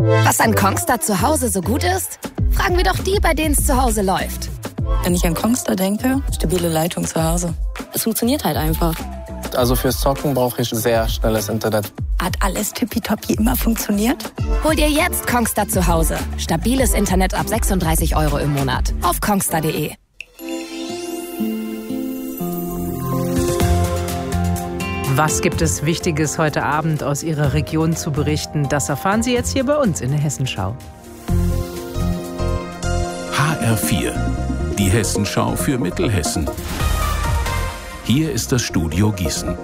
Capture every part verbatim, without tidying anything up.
Was an Kongstar zu Hause so gut ist? Fragen wir doch die, bei denen es zu Hause läuft. Wenn ich an Kongstar denke, stabile Leitung zu Hause. Es funktioniert halt einfach. Also fürs Zocken brauche ich sehr schnelles Internet. Hat alles tippitoppi immer funktioniert? Hol dir jetzt Kongstar zu Hause. Stabiles Internet ab sechsunddreißig Euro im Monat. Auf kongstar punkt de. Was gibt es Wichtiges heute Abend aus Ihrer Region zu berichten? Das erfahren Sie jetzt hier bei uns in der Hessenschau. H R vier, die Hessenschau für Mittelhessen. Hier ist das Studio Gießen.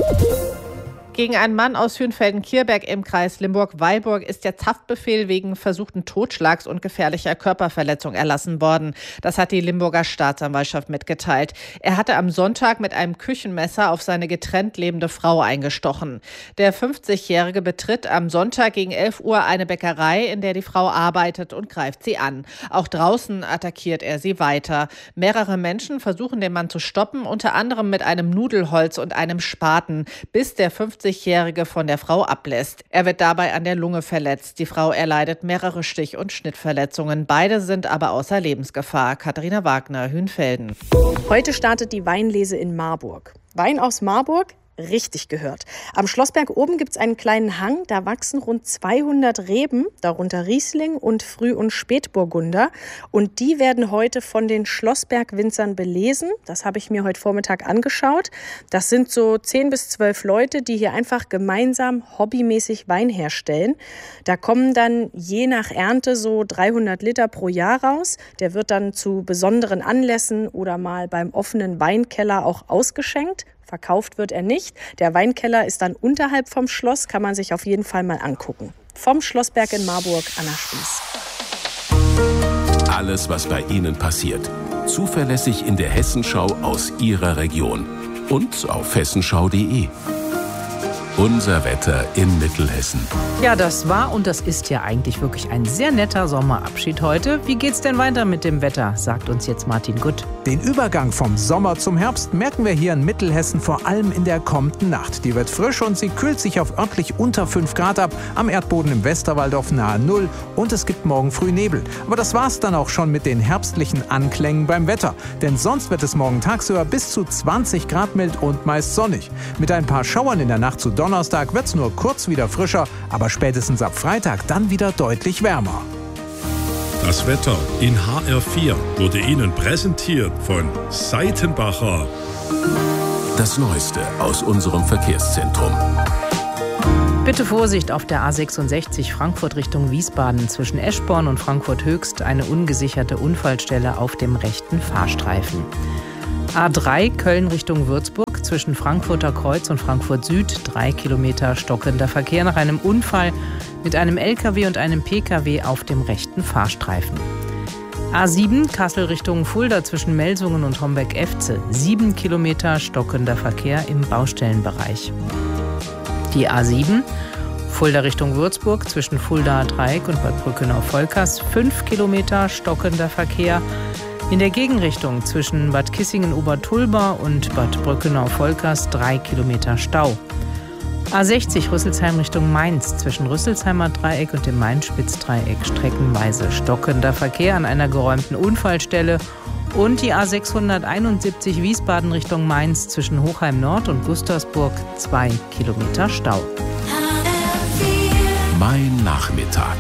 Gegen einen Mann aus Hünfelden-Kierberg im Kreis Limburg-Weilburg ist jetzt Haftbefehl wegen versuchten Totschlags und gefährlicher Körperverletzung erlassen worden. Das hat die Limburger Staatsanwaltschaft mitgeteilt. Er hatte am Sonntag mit einem Küchenmesser auf seine getrennt lebende Frau eingestochen. Der fünfzigjährige betritt am Sonntag gegen elf Uhr eine Bäckerei, in der die Frau arbeitet, und greift sie an. Auch draußen attackiert er sie weiter. Mehrere Menschen versuchen, den Mann zu stoppen, unter anderem mit einem Nudelholz und einem Spaten, bis der fünfzigjährige von der Frau ablässt. Er wird dabei an der Lunge verletzt. Die Frau erleidet mehrere Stich- und Schnittverletzungen. Beide sind aber außer Lebensgefahr. Katharina Wagner, Hünfelden. Heute startet die Weinlese in Marburg. Wein aus Marburg? Richtig gehört. Am Schlossberg oben gibt es einen kleinen Hang, da wachsen rund zweihundert Reben, darunter Riesling und Früh- und Spätburgunder. Und die werden heute von den Schlossberg-Winzern belesen. Das habe ich mir heute Vormittag angeschaut. Das sind so zehn bis zwölf Leute, die hier einfach gemeinsam hobbymäßig Wein herstellen. Da kommen dann je nach Ernte so dreihundert Liter pro Jahr raus. Der wird dann zu besonderen Anlässen oder mal beim offenen Weinkeller auch ausgeschenkt. Verkauft wird er nicht. Der Weinkeller ist dann unterhalb vom Schloss, kann man sich auf jeden Fall mal angucken. Vom Schlossberg in Marburg, Anna Spieß. Alles, was bei Ihnen passiert. Zuverlässig in der Hessenschau aus Ihrer Region. Und auf hessenschau punkt de. Unser Wetter in Mittelhessen. Ja, das war und das ist ja eigentlich wirklich ein sehr netter Sommerabschied heute. Wie geht's denn weiter mit dem Wetter, sagt uns jetzt Martin Gutt. Den Übergang vom Sommer zum Herbst merken wir hier in Mittelhessen vor allem in der kommenden Nacht. Die wird frisch und sie kühlt sich auf örtlich unter fünf Grad ab, am Erdboden im Westerwald auf nahe Null und es gibt morgen früh Nebel. Aber das war's dann auch schon mit den herbstlichen Anklängen beim Wetter. Denn sonst wird es morgen tagsüber bis zu zwanzig Grad mild und meist sonnig. Mit ein paar Schauern in der Nacht zu Donnerstag wird's nur kurz wieder frischer, aber spätestens ab Freitag dann wieder deutlich wärmer. Das Wetter in H R vier wurde Ihnen präsentiert von Seitenbacher. Das Neueste aus unserem Verkehrszentrum. Bitte Vorsicht auf der A sechsundsechzig Frankfurt Richtung Wiesbaden. Zwischen Eschborn und Frankfurt Höchst eine ungesicherte Unfallstelle auf dem rechten Fahrstreifen. A drei Köln Richtung Würzburg zwischen Frankfurter Kreuz und Frankfurt Süd. Drei Kilometer stockender Verkehr nach einem Unfall mit einem L K W und einem P K W auf dem rechten Fahrstreifen. A sieben Kassel Richtung Fulda zwischen Melsungen und Homberg-Efze. Sieben Kilometer stockender Verkehr im Baustellenbereich. Die A sieben Fulda Richtung Würzburg zwischen Fulda Dreieck und Bad Brückenau-Volkers. Fünf Kilometer stockender Verkehr. In der Gegenrichtung zwischen Bad Kissingen-Obertulba und Bad Brückenau-Volkers drei Kilometer Stau. A sechzig Rüsselsheim Richtung Mainz zwischen Rüsselsheimer Dreieck und dem Main-Spitz-Dreieck streckenweise stockender Verkehr an einer geräumten Unfallstelle. Und die A sechshunderteinundsiebzig Wiesbaden Richtung Mainz zwischen Hochheim Nord und Gustavsburg zwei Kilometer Stau. Mein Nachmittag.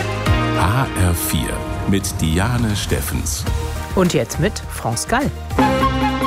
H R vier mit Diane Steffens. Und jetzt mit France Gall.